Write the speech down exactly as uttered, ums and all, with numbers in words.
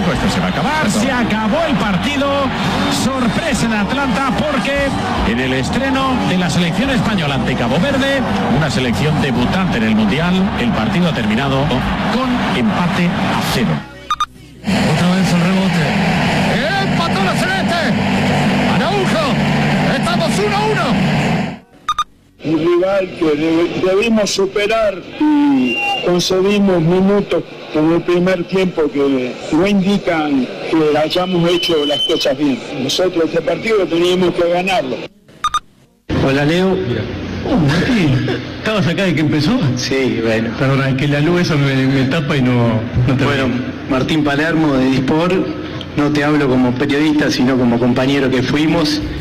cinco, esto se va a acabar. Se acabó el partido. Sorpresa en Atlanta porque en el estreno de la selección española ante Cabo Verde, una selección debutante en el Mundial, el partido ha terminado con empate a cero. Otra vez el rebote. ¡Empató la Celeste! ¡Araujo! ¡Estamos uno a uno! Un rival que debimos superar y concedimos minutos en el primer tiempo que no indican que hayamos hecho las cosas bien. Nosotros este partido teníamos que ganarlo. Hola Leo. Oh, Martín, ¿estabas acá de que empezó? Sí, bueno. Perdona, que la luz esa me, me tapa y no, no te Bueno, veo. Martín Palermo de Dispor, no te hablo como periodista, sino como compañero que fuimos.